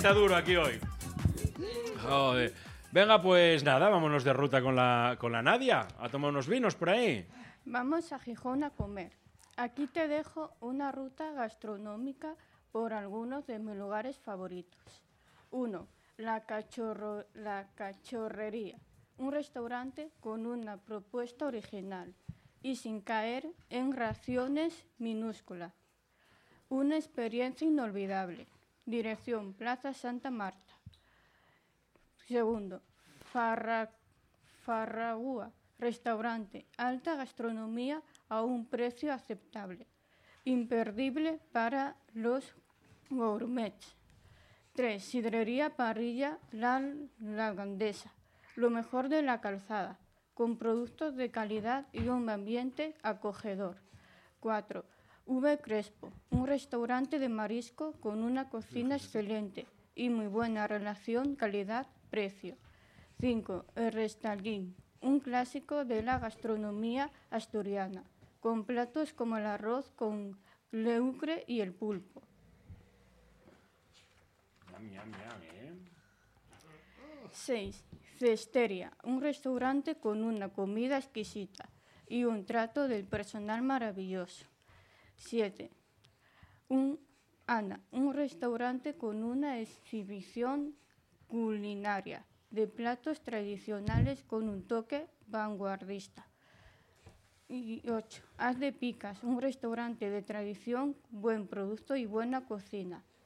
está duro aquí hoy. Joder. Venga, pues nada, vámonos de ruta con la Nadia a tomar unos vinos por ahí. Vamos a Gijón a comer. Aquí te dejo una ruta gastronómica por algunos de mis lugares favoritos. 1. La Cachorrería, un restaurante con una propuesta original y sin caer en raciones minúsculas. Una experiencia inolvidable. Dirección Plaza Santa Marta. 2. Farragúa, restaurante, alta gastronomía a un precio aceptable. Imperdible para los gourmets. 3. Sidrería Parrilla La Gandesa, lo mejor de la calzada, con productos de calidad y un ambiente acogedor. 4. V. Crespo, un restaurante de marisco con una cocina excelente y muy buena relación calidad-precio. 5. El Restallín, un clásico de la gastronomía asturiana, con platos como el arroz con leucre y el pulpo. 6. Cesteria, un restaurante con una comida exquisita y un trato del personal maravilloso. 7. Ana, un restaurante con una exhibición culinaria de platos tradicionales con un toque vanguardista. Y 8. Haz de Picas, un restaurante de tradición, buen producto y buena cocina,